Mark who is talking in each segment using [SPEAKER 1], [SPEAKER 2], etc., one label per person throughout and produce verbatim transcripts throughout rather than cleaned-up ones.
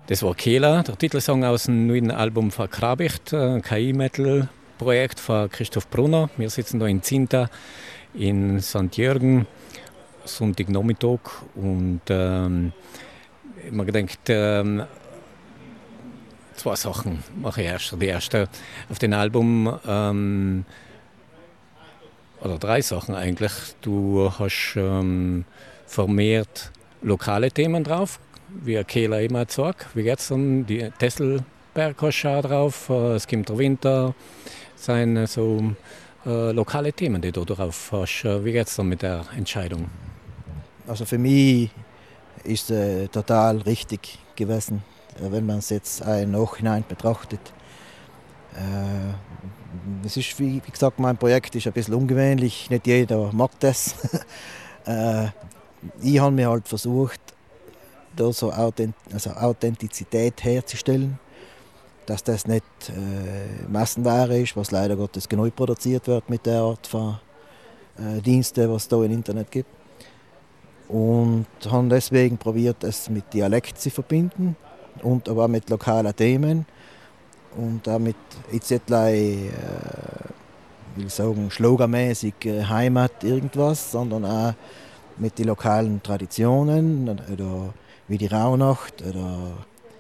[SPEAKER 1] Das war Kehler, der Titelsong aus dem neuen Album von Krabicht, ein K I-Metal-Projekt von Christoph Brunner. Wir sitzen hier in Zinta in Sankt Jürgen, Sonntagnachmittag, und ähm, ich habe mir gedacht, ähm, zwei Sachen mache ich erst. Die erste auf dem Album, ähm, oder drei Sachen eigentlich. Du hast ähm, vermehrt lokale Themen drauf, wie Kehler immer sagt. Wie geht's dann? Die Tesselberg hast du auch drauf, es kommt der Winter, sind so äh, lokale Themen, die du drauf hast. Wie geht's dann mit der Entscheidung?
[SPEAKER 2] Also für mich ist es äh, total richtig gewesen, wenn man es jetzt im Nachhinein betrachtet. Äh, es ist, wie, wie gesagt, mein Projekt ist ein bisschen ungewöhnlich, nicht jeder mag das. äh, ich habe mir halt versucht, da so Authent- also Authentizität herzustellen, dass das nicht äh, Massenware ist, was leider Gottes genug produziert wird mit der Art von äh, Diensten, was es da im Internet gibt. Und haben deswegen probiert, es mit Dialekt zu verbinden und aber auch mit lokalen Themen und damit jetzt nicht äh, will sagen sloganmäßig äh, Heimat irgendwas, sondern auch mit den lokalen Traditionen oder wie die Rauhnacht oder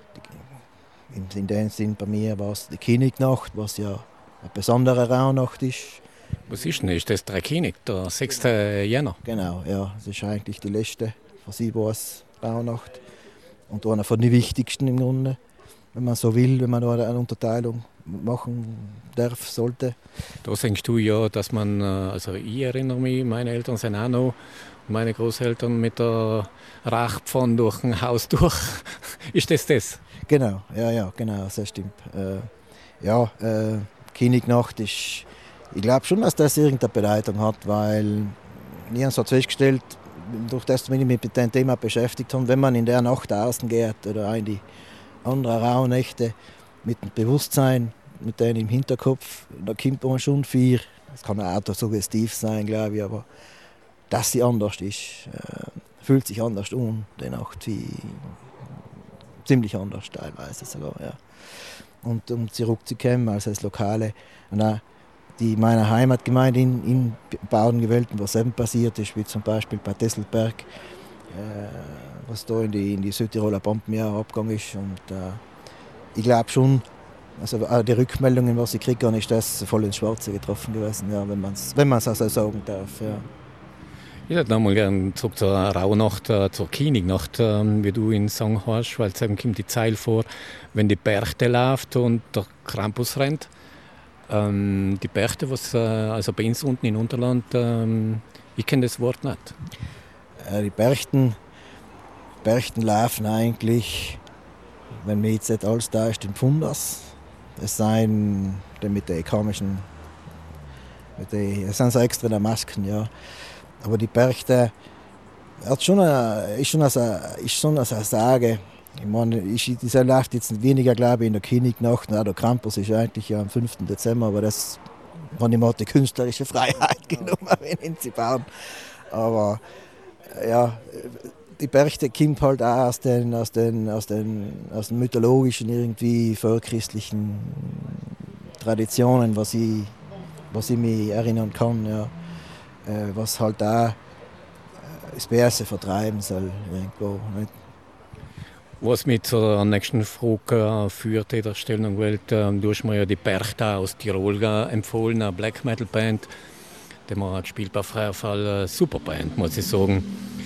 [SPEAKER 2] die, in dem Sinn bei mir war es die Könignacht, was ja eine besondere Rauhnacht ist.
[SPEAKER 1] Was ist denn? Ist das der König, der sechste Jänner?
[SPEAKER 2] Genau, ja, das ist eigentlich die letzte von Sibos Rauhnacht und einer von den wichtigsten im Grunde, wenn man so will, wenn man da eine Unterteilung machen darf, sollte.
[SPEAKER 1] Da sagst du ja, dass man, also ich erinnere mich, meine Eltern sind auch noch, meine Großeltern mit der Rachpfanne durch ein Haus durch. Ist das das?
[SPEAKER 2] Genau, ja, ja, genau, das stimmt. Äh, ja, äh, Könignacht ist, ich glaube schon, dass das irgendeine Bedeutung hat, weil ich habe so festgestellt, durch das, wenn ich mich mit dem Thema beschäftigt habe, wenn man in der Nacht außen geht oder in die anderen Rauhnächte mit dem Bewusstsein, mit denen im Hinterkopf, da kommt man schon viel. Es kann auch suggestiv sein, glaube ich, aber dass sie anders ist, äh, fühlt sich anders an, die Nacht, wie ziemlich anders teilweise sogar, ja. Und um zurückzukommen, also das Lokale, und auch die meiner Heimatgemeinde in, in Baden-Gewölten, was eben passiert ist, wie zum Beispiel bei Tesselberg, äh, was da in die, in die Südtiroler Bombenjahr abgegangen ist. Und äh, ich glaube schon, also auch die Rückmeldungen, was ich kriege, ist das voll ins Schwarze getroffen gewesen, ja, wenn man es wenn man's also sagen darf. Ja.
[SPEAKER 1] Ich hätte noch mal gerne zurück zur Rauhnacht, zur Könignacht, wie du ihn sagen hast, weil es eben kommt die Zeile vor, wenn die Berchte läuft und der Krampus rennt. Ähm, die Berchte, was, also bei uns unten in Unterland, ähm, ich kenne das Wort nicht.
[SPEAKER 2] Äh, die Berchten, Berchten laufen eigentlich, wenn mir jetzt nicht alles da ist, den Pfundas. Es sind die mit den komischen, mit den, es sind so extra die Masken, ja. Aber die Berchte hat schon eine, ist schon eine, ist schon eine Sage. Ich meine, das läuft jetzt weniger, glaube ich, in der Könignacht. Der Krampus ist eigentlich ja am fünften Dezember, aber das habe ich mal die künstlerische Freiheit genommen, wenn ihn zu bauen. Aber ja, die Berchte kommt halt auch aus den, aus den, aus den, aus den mythologischen, irgendwie vorchristlichen Traditionen, was ich, was ich mich erinnern kann. Ja. Was halt auch das Böse vertreiben soll. Irgendwo.
[SPEAKER 1] Was mich zur nächsten Frage führt, in der Stellung Welt, du hast mir ja die Berchta aus Tirol empfohlen, eine Black Metal Band, die man gespielt bei Freierfall, super Band, muss ich sagen.